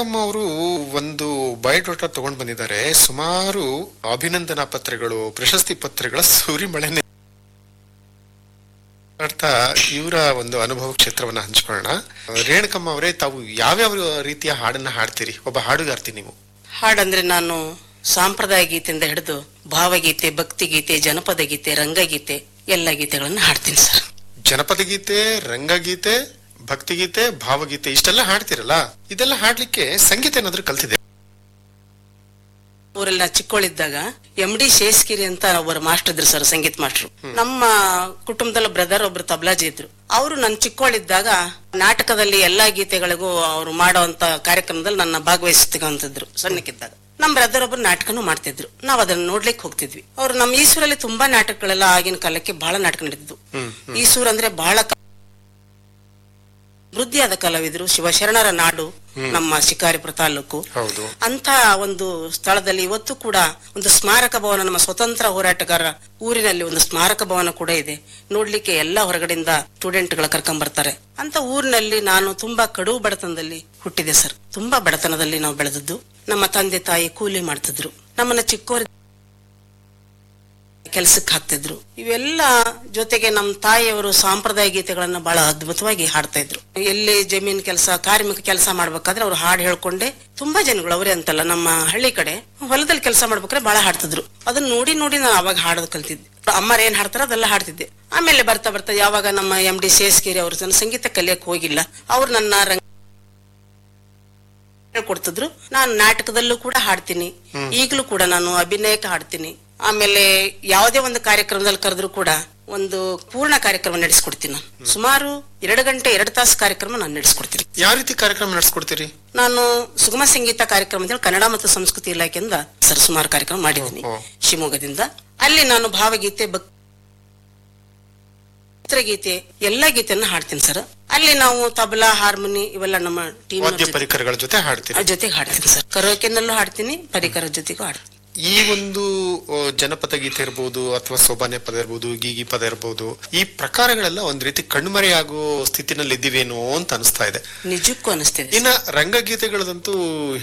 ಅವರು ಒಂದು ಬಯೋಡಾಟಾ ತಗೊಂಡ್ ಬಂದಿದ್ದಾರೆ. ಸುಮಾರು ಅಭಿನಂದನಾ ಪತ್ರಗಳು, ಪ್ರಶಸ್ತಿ ಪತ್ರಗಳ ಸುರಿಮಳೆನೆ. ಅರ್ಥ ಇವರ ಒಂದು ಅನುಭವ ಕ್ಷೇತ್ರವನ್ನ ಹಂಚ್ಕೊಳ್ಳೋಣ. ರೇಣುಕಮ್ಮ ಅವರೇ, ತಾವು ಯಾವ್ಯಾವ ರೀತಿಯ ಹಾಡನ್ನ ಹಾಡ್ತೀರಿ? ಒಬ್ಬ ಹಾಡುಗಾರ್ತಿ ನೀವು. ಹಾಡಂದ್ರೆ ನಾನು ಸಾಂಪ್ರದಾಯ ಗೀತೆಯಿಂದ ಹಿಡಿದು ಭಾವಗೀತೆ, ಭಕ್ತಿಗೀತೆ, ಜನಪದ ಗೀತೆ, ರಂಗಗೀತೆ ಎಲ್ಲ ಗೀತೆಗಳನ್ನ ಹಾಡ್ತೀನಿ ಸರ್. ಜನಪದ ಗೀತೆ, ರಂಗಗೀತೆ, ಭಕ್ತಿಗೀತೆ, ಭಾವಗೀತೆ ಇಷ್ಟೆಲ್ಲ ಹಾಡ್ತಿರಲ್ಲ, ಇದೆಲ್ಲ ಹಾಡ್ಲಿಕ್ಕೆ ಸಂಗೀತ ಏನಾದ್ರೂ ಕಲ್ತಿದೆ? ಊರೆಲ್ಲ ಚಿಕ್ಕವಳಿದ್ದಾಗ MD ಶೇಸ್ಗಿರಿ ಅಂತ ಒಬ್ಬರು ಮಾಸ್ಟರ್ ಇದ್ರು ಸರ್, ಸಂಗೀತ ಮಾಸ್ಟರ್. ನಮ್ಮ ಕುಟುಂಬದಲ್ಲಿ ಬ್ರದರ್ ಒಬ್ರು ತಬ್ಲಾಜಿ ಇದ್ರು. ಅವರು ನನ್ನ ಚಿಕ್ಕವಳಿದ್ದಾಗ ನಾಟಕದಲ್ಲಿ ಎಲ್ಲಾ ಗೀತೆಗಳಿಗೂ ಅವ್ರು ಮಾಡುವಂತ ಕಾರ್ಯಕ್ರಮದಲ್ಲಿ ನನ್ನ ಭಾಗವಹಿಸ್ತಿದ್ರು. ಸಣ್ಣಕ್ಕಿದ್ದಾಗ ನಮ್ ಬ್ರದರ್ ಒಬ್ರು ನಾಟಕನೂ ಮಾಡ್ತಿದ್ರು. ನಾವ್ ಅದನ್ನ ನೋಡ್ಲಿಕ್ಕೆ ಹೋಗ್ತಿದ್ವಿ. ಅವ್ರು ನಮ್ಮ ಈಸೂರಲ್ಲಿ ತುಂಬಾ ನಾಟಕಗಳೆಲ್ಲ ಆಗಿನ ಕಾಲಕ್ಕೆ ಬಹಳ ನಾಟಕ ನಡೆದಿದ್ವು. ಈಸೂರ್ ಅಂದ್ರೆ ಬಹಳ ವೃದ್ಧಿಯಾದ ಕಲಾವಿದರು. ಶಿವಶರಣರ ನಾಡು ನಮ್ಮ ಶಿಕಾರಿಪುರ ತಾಲೂಕು. ಅಂತ ಒಂದು ಸ್ಥಳದಲ್ಲಿ ಇವತ್ತು ಕೂಡ ಒಂದು ಸ್ಮಾರಕ ಭವನ, ನಮ್ಮ ಸ್ವತಂತ್ರ ಹೋರಾಟಗಾರ ಊರಿನಲ್ಲಿ ಒಂದು ಸ್ಮಾರಕ ಭವನ ಕೂಡ ಇದೆ. ನೋಡ್ಲಿಕ್ಕೆ ಎಲ್ಲಾ ಹೊರಗಡೆಯಿಂದ ಸ್ಟೂಡೆಂಟ್ ಗಳ ಕರ್ಕೊಂಡ್ ಬರ್ತಾರೆ. ಅಂತ ಊರಿನಲ್ಲಿ ನಾನು ತುಂಬಾ ಕಡು ಬಡತನದಲ್ಲಿ ಹುಟ್ಟಿದೆ ಸರ್. ತುಂಬಾ ಬಡತನದಲ್ಲಿ ನಾವು ಬೆಳೆದದ್ದು. ನಮ್ಮ ತಂದೆ ತಾಯಿ ಕೂಲಿ ಮಾಡ್ತಿದ್ರು. ನಮ್ಮನ್ನ ಚಿಕ್ಕವರ ಕೆಲ್ಸಕ್ಕೆ ಹಾಕ್ತಿದ್ರು. ಇವೆಲ್ಲ ಜೊತೆಗೆ ನಮ್ಮ ತಾಯಿಯವರು ಸಾಂಪ್ರದಾಯ ಗೀತೆಗಳನ್ನ ಬಹಳ ಅದ್ಭುತವಾಗಿ ಹಾಡ್ತಾ ಇದ್ರು. ಎಲ್ಲಿ ಜಮೀನ್ ಕೆಲಸ, ಕಾರ್ಮಿಕ ಕೆಲಸ ಮಾಡ್ಬೇಕಾದ್ರೆ ಅವ್ರು ಹಾಡು ಹೇಳ್ಕೊಂಡೆ. ತುಂಬಾ ಜನಗಳು, ಅವರೇ ಅಂತಲ್ಲ, ನಮ್ಮ ಹಳ್ಳಿ ಕಡೆ ಹೊಲದಲ್ಲಿ ಕೆಲಸ ಮಾಡ್ಬೇಕಾದ್ರೆ ಬಹಳ ಹಾಡ್ತಿದ್ರು. ಅದನ್ನ ನೋಡಿ ನೋಡಿ ನಾನು ಅವಾಗ ಹಾಡೋದು ಕಲ್ತಿದ್ದೆ. ಅಮ್ಮರು ಏನ್ ಹಾಡ್ತಾರ ಅದೆಲ್ಲ ಹಾಡ್ತಿದ್ದೆ. ಆಮೇಲೆ ಬರ್ತಾ ಬರ್ತಾ ಯಾವಾಗ ನಮ್ಮ MD ಶೇಸ್ಗಿರಿ ಅವರು ಸಂಗೀತ ಕಲಿಯಕ್ ಹೋಗಿಲ್ಲ, ಅವ್ರು ನನ್ನ ಹೇಳ್ಕೊಡ್ತಿದ್ರು. ನಾನು ನಾಟಕದಲ್ಲೂ ಕೂಡ ಹಾಡ್ತೀನಿ. ಈಗಲೂ ಕೂಡ ನಾನು ಅಭಿನಯಕ್ಕೆ ಹಾಡ್ತೀನಿ. ಆಮೇಲೆ ಯಾವುದೇ ಒಂದು ಕಾರ್ಯಕ್ರಮದಲ್ಲಿ ಕರೆದ್ರು ಕೂಡ ಒಂದು ಪೂರ್ಣ ಕಾರ್ಯಕ್ರಮ ನಡೆಸ್ಕೊಡ್ತೀನಿ. ನಾನು ಸುಮಾರು 2 ಗಂಟೆ 2 ತಾಸು ಕಾರ್ಯಕ್ರಮ ನಾನು ನಡೆಸ್ಕೊಡ್ತೀನಿ. ಯಾವ ರೀತಿ ಕಾರ್ಯಕ್ರಮ ನಡೆಸ್ಕೊಡ್ತೀರಿ? ನಾನು ಸುಗಮ ಸಂಗೀತ ಕಾರ್ಯಕ್ರಮ ಅಂತ ಕನ್ನಡ ಮತ್ತು ಸಂಸ್ಕೃತಿ ಇಲಾಖೆಯಿಂದ ಸರ್ ಸುಮಾರು ಕಾರ್ಯಕ್ರಮ ಮಾಡಿದ್ದೀನಿ ಶಿವಮೊಗ್ಗದಿಂದ. ಅಲ್ಲಿ ನಾನು ಭಾವಗೀತೆ, ಗೀತೆ ಎಲ್ಲಾ ಗೀತೆಯನ್ನ ಹಾಡ್ತೀನಿ ಸರ್. ಅಲ್ಲಿ ನಾವು ತಬಲಾ, ಹಾರ್ಮೋನಿ ಇವೆಲ್ಲ ನಮ್ಮ ಟೀಮ್ ಪರಿಕರಗಳ ಜೊತೆ ಹಾಡ್ತೀನಿ ಸರ್. ಕರೋಕೆನಲ್ಲೂ ಹಾಡ್ತೀನಿ, ಪರಿಕರ ಜೊತೆಗೂ ಹಾಡ್ತೀನಿ. ಈ ಒಂದು ಜನಪದ ಗೀತೆ ಇರ್ಬೋದು, ಅಥವಾ ಸೋಬಾನೆ ಪದ ಇರ್ಬೋದು, ಗೀಗಿ ಪದ ಇರ್ಬೋದು, ಈ ಪ್ರಕಾರಗಳೆಲ್ಲ ಒಂದ್ ರೀತಿ ಕಣ್ಮರೆಯಾಗೋ ಸ್ಥಿತಿನಲ್ಲಿ ಇದ್ದೀವೇನೋ ಅಂತ ಅನಿಸ್ತಾ ಇದೆ. ನಿಜಕ್ಕೂ ಅನಿಸ್ತಿದೆ. ಇನ್ನ ರಂಗಗೀತೆಗಳದಂತೂ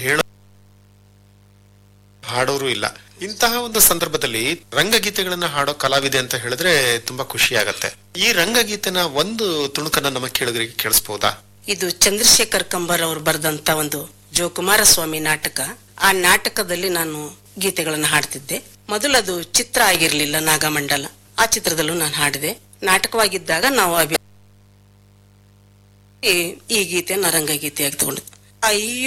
ಹಾಡೋರು ಇಲ್ಲ. ಇಂತಹ ಒಂದು ಸಂದರ್ಭದಲ್ಲಿ ರಂಗಗೀತೆಗಳನ್ನ ಹಾಡೋ ಕಲಾವಿದೆ ಅಂತ ಹೇಳಿದ್ರೆ ತುಂಬಾ ಖುಷಿ ಆಗತ್ತೆ. ಈ ರಂಗಗೀತೆನ ಒಂದು ತುಣುಕನ್ನ ನಮ್ಮ ಕೇಳುಗರಿಗೆ ಕೇಳಿಸಬಹುದಾ? ಇದು ಚಂದ್ರಶೇಖರ್ ಕಂಬರ್ ಅವರು ಬರೆದಂತ ಒಂದು ಜೋಕುಮಾರಸ್ವಾಮಿ ನಾಟಕ. ಆ ನಾಟಕದಲ್ಲಿ ನಾನು ಗೀತೆಗಳನ್ನ ಹಾಡ್ತಿದ್ದೆ. ಮೊದಲದು ಚಿತ್ರ ಆಗಿರ್ಲಿಲ್ಲ, ನಾಗಮಂಡಲ. ಆ ಚಿತ್ರದಲ್ಲೂ ನಾನು ಹಾಡಿದೆ. ನಾಟಕವಾಗಿದ್ದಾಗ ನಾವು ಈ ಗೀತೆಯನ್ನ ರಂಗಗೀತೆಯಾಗಿ ತಗೊಂಡಿದ್ದೆ.